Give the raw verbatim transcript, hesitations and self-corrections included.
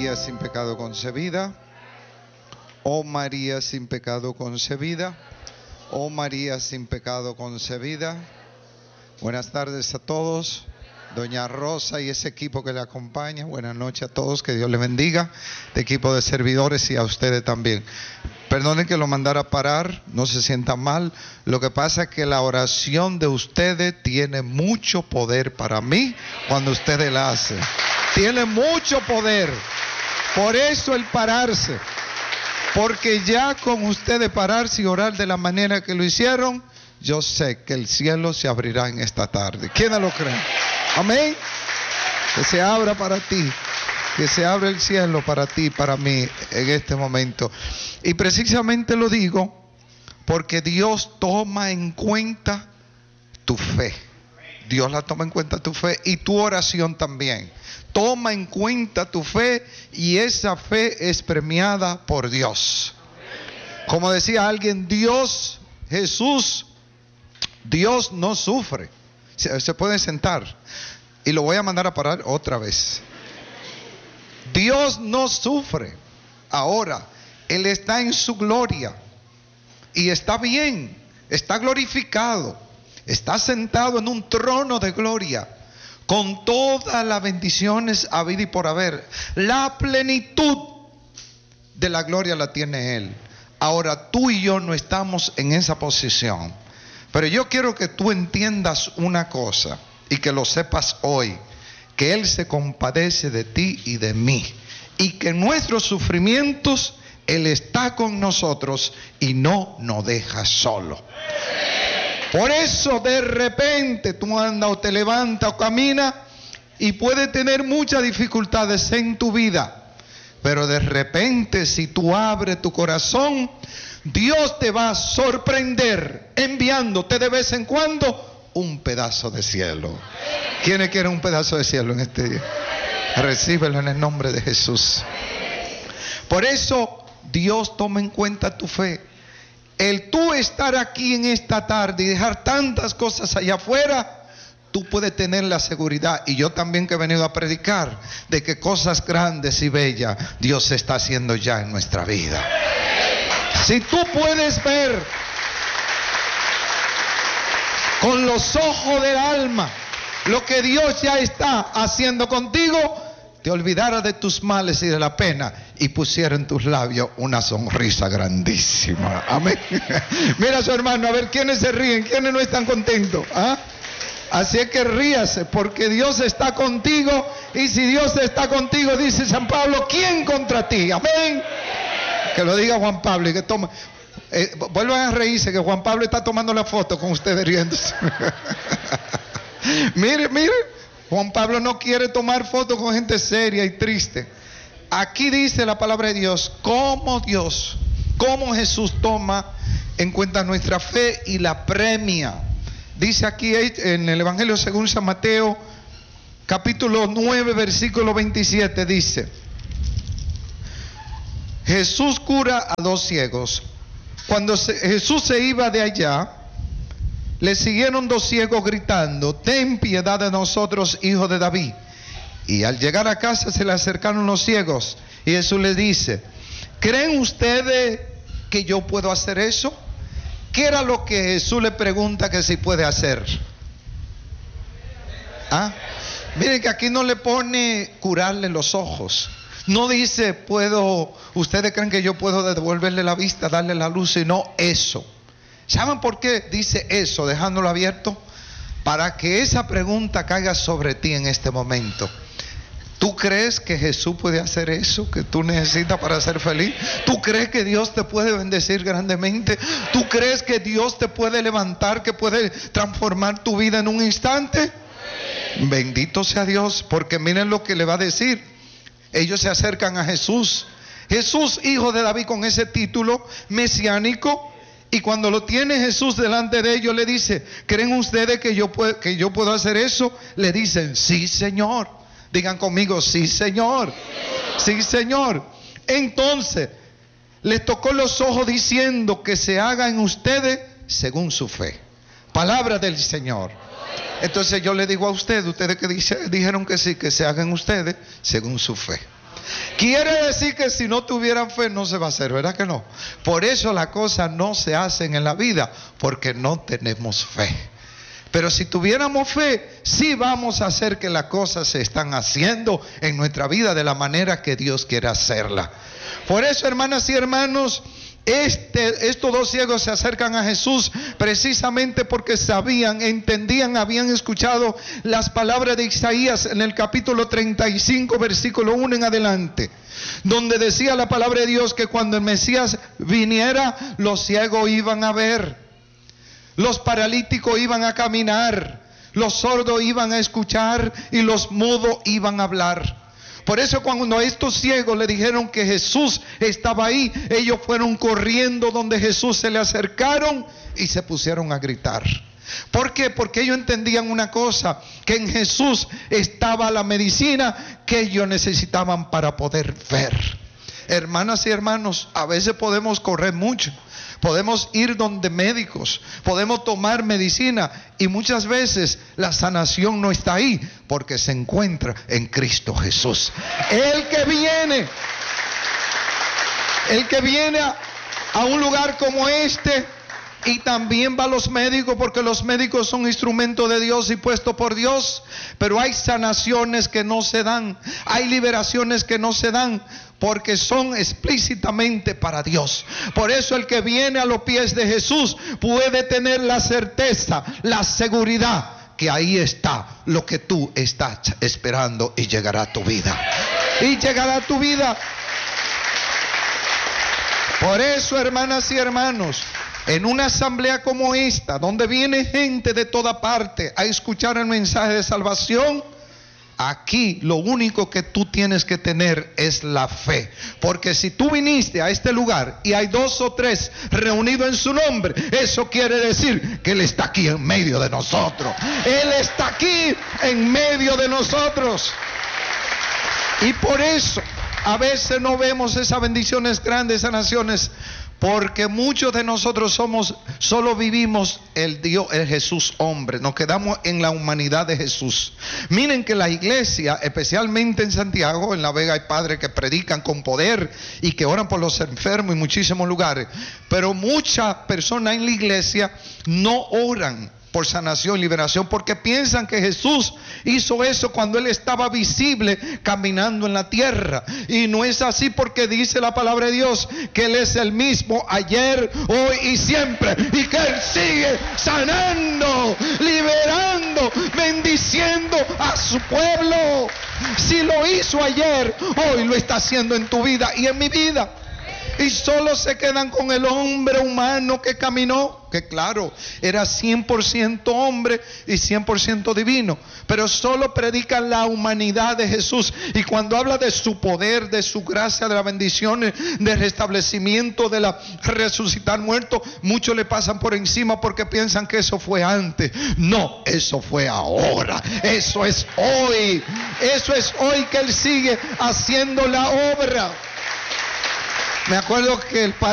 María sin pecado concebida. Oh María sin pecado concebida. Oh María sin pecado concebida. Buenas tardes a todos. Doña Rosa y ese equipo que le acompaña. Buenas noches a todos, que Dios les bendiga. De equipo de servidores y a ustedes también. Perdonen que lo mandara a parar, no se sientan mal. Lo que pasa es que la oración de ustedes tiene mucho poder para mí cuando ustedes la hacen. Tiene mucho poder. Por eso el pararse. Porque ya con ustedes pararse y orar de la manera que lo hicieron, yo sé que el cielo se abrirá en esta tarde. ¿Quiénes lo creen? Amén. Que se abra para ti. Que se abra el cielo para ti, para mí, en este momento. Y precisamente lo digo porque Dios toma en cuenta tu fe. Dios la toma en cuenta tu fe y tu oración también. Toma en cuenta tu fe y esa fe es premiada por Dios. Como decía alguien, Dios, Jesús, Dios no sufre. Se, se pueden sentar y lo voy a mandar a parar otra vez. Dios no sufre. Ahora, Él está en su gloria y está bien, está glorificado, está sentado en un trono de gloria con todas las bendiciones habidas y por haber. La plenitud de la gloria la tiene Él. Ahora, tú y yo no estamos en esa posición, pero yo quiero que tú entiendas una cosa y que lo sepas hoy, que Él se compadece de ti y de mí, y que en nuestros sufrimientos Él está con nosotros y no nos deja solo. Por eso de repente tú andas o te levantas o caminas y puedes tener muchas dificultades en tu vida, pero de repente si tú abres tu corazón, Dios te va a sorprender enviándote de vez en cuando un pedazo de cielo. ¿Quiénes quieren un pedazo de cielo en este día? Recíbelo en el nombre de Jesús. Por eso Dios toma en cuenta tu fe. El tú estar aquí en esta tarde y dejar tantas cosas allá afuera, tú puedes tener la seguridad, y yo también que he venido a predicar, de que cosas grandes y bellas Dios está haciendo ya en nuestra vida. Si tú puedes ver con los ojos del alma lo que Dios ya está haciendo contigo, te olvidarás de tus males y de la pena y pusiera en tus labios una sonrisa grandísima. Amén. Mira a su hermano, a ver quiénes se ríen, quiénes no están contentos. ¿Ah? Así es que ríase, porque Dios está contigo, y si Dios está contigo, dice San Pablo, ¿quién contra ti? Amén. Que lo diga Juan Pablo y que tome. Eh, vuelvan a reírse, que Juan Pablo está tomando la foto con ustedes riéndose. Mire, mire, Juan Pablo no quiere tomar fotos con gente seria y triste. Aquí dice la palabra de Dios, cómo Dios, cómo Jesús toma en cuenta nuestra fe y la premia. Dice aquí en el Evangelio según San Mateo, capítulo nueve, versículo veintisiete, dice: Jesús cura a dos ciegos. Cuando se, Jesús se iba de allá, le siguieron dos ciegos gritando: ten piedad de nosotros, hijo de David. Y al llegar a casa se le acercaron los ciegos y Jesús les dice: ¿creen ustedes que yo puedo hacer eso? ¿Qué era lo que Jesús le pregunta que si puede hacer? ¿Ah? Miren que aquí no le pone curarle los ojos. No dice, puedo, ustedes creen que yo puedo devolverle la vista, darle la luz, sino eso. ¿Saben por qué dice eso, dejándolo abierto? Para que esa pregunta caiga sobre ti en este momento. ¿Tú crees que Jesús puede hacer eso que tú necesitas para ser feliz? ¿Tú crees que Dios te puede bendecir grandemente? ¿Tú crees que Dios te puede levantar, que puede transformar tu vida en un instante? Sí. Bendito sea Dios, porque miren lo que le va a decir. Ellos se acercan a Jesús. Jesús, hijo de David, con ese título mesiánico. Y cuando lo tiene Jesús delante de ellos, le dice: ¿creen ustedes que yo, puedo, que yo puedo hacer eso? Le dicen: sí, Señor. Digan conmigo: sí, Señor. Sí, Señor. Entonces les tocó los ojos diciendo que se haga en ustedes según su fe. Palabra del Señor. Entonces yo le digo a ustedes, ustedes que dice, dijeron que sí, que se hagan ustedes según su fe. Quiere decir que si no tuvieran fe no se va a hacer, ¿verdad que no? Por eso las cosas no se hacen en la vida, porque no tenemos fe. Pero si tuviéramos fe, sí vamos a hacer que las cosas se están haciendo en nuestra vida de la manera que Dios quiere hacerla. Por eso, hermanas y hermanos, Este, estos dos ciegos se acercan a Jesús precisamente porque sabían, entendían, habían escuchado las palabras de Isaías en el capítulo treinta y cinco, versículo uno en adelante, donde decía la palabra de Dios que cuando el Mesías viniera, los ciegos iban a ver, los paralíticos iban a caminar, los sordos iban a escuchar y los mudos iban a hablar. Por eso cuando a estos ciegos le dijeron que Jesús estaba ahí, ellos fueron corriendo donde Jesús, se le acercaron y se pusieron a gritar. ¿Por qué? Porque ellos entendían una cosa, que en Jesús estaba la medicina que ellos necesitaban para poder ver. Hermanas y hermanos, a veces podemos correr mucho, podemos ir donde médicos, podemos tomar medicina y muchas veces la sanación no está ahí porque se encuentra en Cristo Jesús. El que viene, el que viene a, a un lugar como este, y también va a los médicos, porque los médicos son instrumentos de Dios y puestos por Dios, pero hay sanaciones que no se dan, hay liberaciones que no se dan, porque son explícitamente para Dios. Por eso el que viene a los pies de Jesús puede tener la certeza, la seguridad, que ahí está lo que tú estás esperando y llegará a tu vida. Y llegará a tu vida. Por eso, hermanas y hermanos, en una asamblea como esta, donde viene gente de toda parte a escuchar el mensaje de salvación, aquí lo único que tú tienes que tener es la fe. Porque si tú viniste a este lugar y hay dos o tres reunidos en su nombre, eso quiere decir que Él está aquí en medio de nosotros. Él está aquí en medio de nosotros. Y por eso a veces no vemos esas bendiciones grandes, sanaciones, porque muchos de nosotros somos, solo vivimos el Dios, el Jesús hombre. Nos quedamos en la humanidad de Jesús. Miren que la iglesia, especialmente en Santiago, en La Vega, hay padres que predican con poder y que oran por los enfermos en muchísimos lugares. Pero muchas personas en la iglesia no oran por sanación y liberación, porque piensan que Jesús hizo eso cuando Él estaba visible caminando en la tierra. Y no es así, porque dice la palabra de Dios que Él es el mismo ayer, hoy y siempre, y que Él sigue sanando, liberando, bendiciendo a su pueblo. Si lo hizo ayer, hoy lo está haciendo en tu vida y en mi vida. Y solo se quedan con el hombre humano que caminó, que claro, era cien por ciento hombre y cien por ciento divino, pero solo predican la humanidad de Jesús. Y cuando habla de su poder, de su gracia, de las bendiciones, de restablecimiento, de la resucitar muertos, muchos le pasan por encima porque piensan que eso fue antes. No, eso fue ahora, eso es hoy, eso es hoy que Él sigue haciendo la obra. Me acuerdo que el padre